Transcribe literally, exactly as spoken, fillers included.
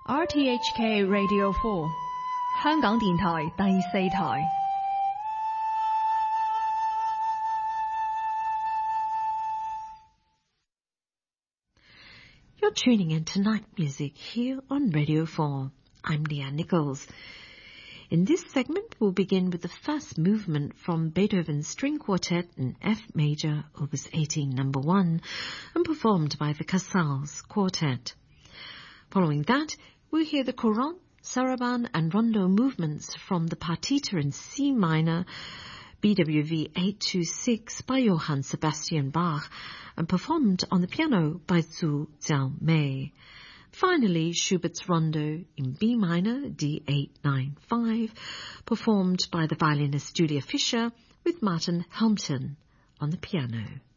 R T H K Radio four 香港電台第四台。 You're tuning in to Night Music here on Radio four. I'm Leanne Nichols. In this segment, we'll begin with the first movement from Beethoven's String Quartet in F Major, Opus eighteen, number one, and performed by the Casals Quartet. Following that, we'll hear the Courant, Sarabande and Rondo movements from the Partita in C minor, B W V eight two six by Johann Sebastian Bach, and performed on the piano by Zhu Jiamei. Finally, Schubert's Rondo in B minor, D eight nine five, performed by the violinist Julia Fischer with Martin Helmten on the piano.